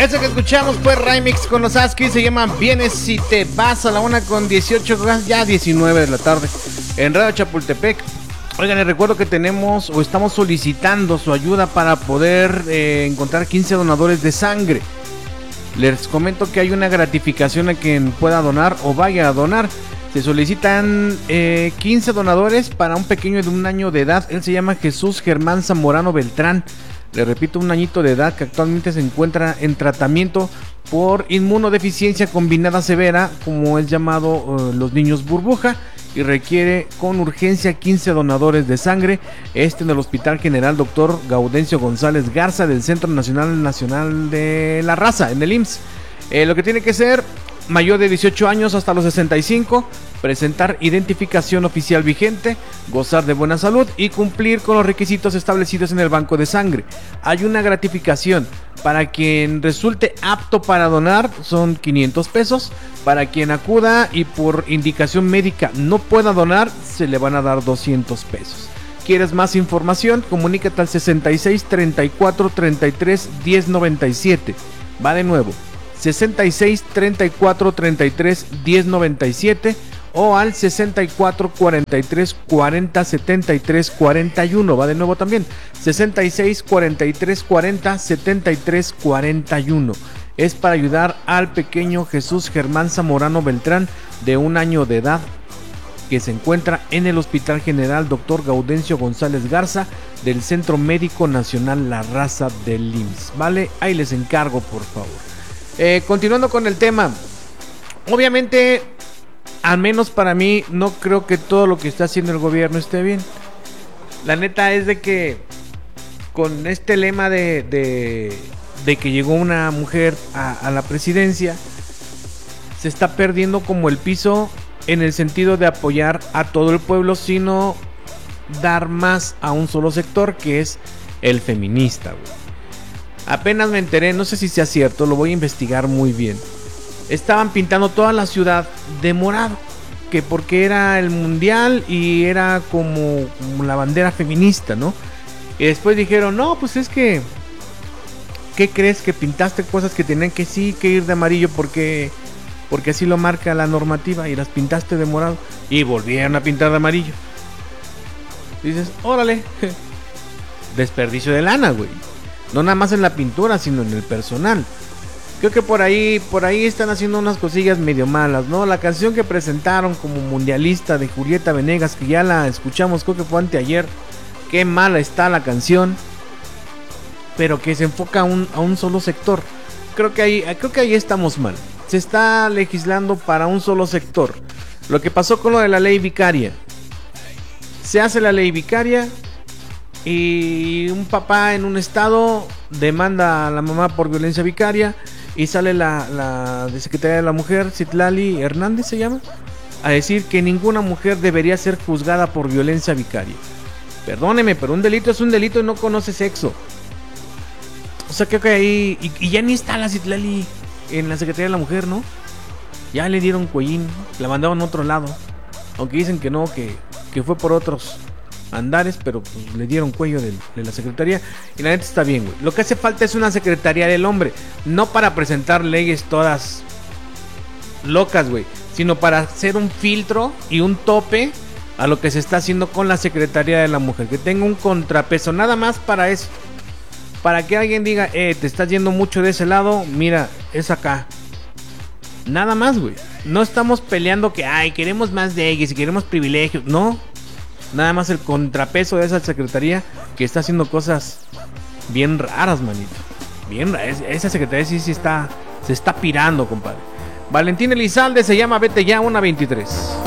Eso que escuchamos fue Remix con los Askis, se llama Vienes si te vas, a la 1:18, ya 19 de la tarde, en Radio Chapultepec. Oigan, les recuerdo que tenemos o estamos solicitando su ayuda para poder encontrar 15 donadores de sangre. Les comento que hay una gratificación a quien pueda donar o vaya a donar. Se solicitan 15 donadores para un pequeño de 1 año de edad. Él se llama Jesús Germán Zamorano Beltrán. Le repito, 1 añito de edad, que actualmente se encuentra en tratamiento por inmunodeficiencia combinada severa, como es llamado los niños burbuja, y requiere con urgencia 15 donadores de sangre. En el Hospital General Dr. Gaudencio González Garza del Centro Nacional de la Raza, en el IMSS. Lo que tiene que ser mayor de 18 años hasta los 65, presentar identificación oficial vigente, gozar de buena salud y cumplir con los requisitos establecidos en el banco de sangre. Hay una gratificación para quien resulte apto para donar, son 500 pesos. Para quien acuda y por indicación médica no pueda donar, se le van a dar 200 pesos. ¿Quieres más información? Comunícate al 66 34 33 10 97. Va de nuevo, 66 34 33 10 97 o al 64 43 40 73 41. Va de nuevo también, 66 43 40 73 41. Es para ayudar al pequeño Jesús Germán Zamorano Beltrán, de 1 año de edad, que se encuentra en el Hospital General Dr. Gaudencio González Garza del Centro Médico Nacional La Raza del IMSS. Vale, ahí les encargo, por favor. Continuando con el tema, obviamente, al menos para mí, no creo que todo lo que está haciendo el gobierno esté bien. La neta es de que con este lema de que llegó una mujer a la presidencia, se está perdiendo como el piso en el sentido de apoyar a todo el pueblo, sino dar más a un solo sector, que es el feminista, güey. Apenas me enteré, no sé si sea cierto, lo voy a investigar muy bien. Estaban pintando toda la ciudad de morado, que porque era el mundial y era como la bandera feminista, ¿no? Y después dijeron, no, pues es que, ¿qué crees? Que pintaste cosas que tenían que sí que ir de amarillo porque así lo marca la normativa, y las pintaste de morado y volvieron a pintar de amarillo. Y dices, órale, desperdicio de lana, güey. No nada más en la pintura, sino en el personal. Creo que por ahí están haciendo unas cosillas medio malas, ¿no? La canción que presentaron como mundialista de Julieta Venegas, que ya la escuchamos, creo que fue anteayer. Qué mala está la canción, pero que se enfoca a un solo sector. Creo que ahí estamos mal. Se está legislando para un solo sector. Lo que pasó con lo de la ley vicaria. Se hace la ley vicaria y un papá en un estado demanda a la mamá por violencia vicaria, y sale la de Secretaría de la Mujer, Citlali Hernández se llama, a decir que ninguna mujer debería ser juzgada por violencia vicaria. Perdóneme, pero un delito es un delito y no conoce sexo. O sea, creo que ahí... Y ya ni está la Citlali en la Secretaría de la Mujer, ¿no? Ya le dieron cuellín, la mandaron a otro lado. Aunque dicen que no, que fue por otros andares, pero pues le dieron cuello de la Secretaría. Y la neta está bien, güey. Lo que hace falta es una Secretaría del Hombre. No para presentar leyes todas locas, güey, sino para hacer un filtro y un tope a lo que se está haciendo con la Secretaría de la Mujer. Que tenga un contrapeso, nada más para eso. Para que alguien diga, te estás yendo mucho de ese lado, mira, es acá. Nada más, güey. No estamos peleando que, queremos más de ellos y queremos privilegios. No. Nada más el contrapeso de esa secretaría que está haciendo cosas bien raras, manito. Bien raras. Esa secretaría sí se está pirando, compadre. Valentín Elizalde se llama Vete Ya, 1:23.